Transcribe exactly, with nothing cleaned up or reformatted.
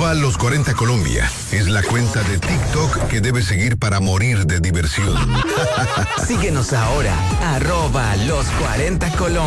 Arroba Los cuarenta Colombia es la cuenta de TikTok que debes seguir para morir de diversión. Síguenos ahora, arroba Los cuarenta Colombia.